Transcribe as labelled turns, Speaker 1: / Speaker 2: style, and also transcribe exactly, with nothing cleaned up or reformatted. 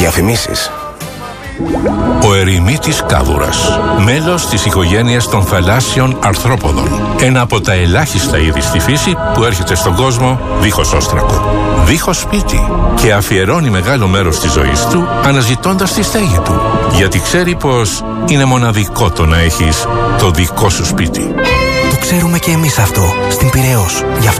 Speaker 1: Διαφημίσεις.
Speaker 2: Ο ερημίτης κάβουρας, μέλος της οικογένειας των θαλάσσιων αρθρόποδων. Ένα από τα ελάχιστα είδη στη φύση που έρχεται στον κόσμο δίχως όστρακο, δίχως σπίτι, και αφιερώνει μεγάλο μέρος της ζωής του αναζητώντας τη στέγη του, γιατί ξέρει πως είναι μοναδικό το να έχεις το δικό σου σπίτι.
Speaker 1: Το ξέρουμε και εμείς αυτό στην Πειραιώς.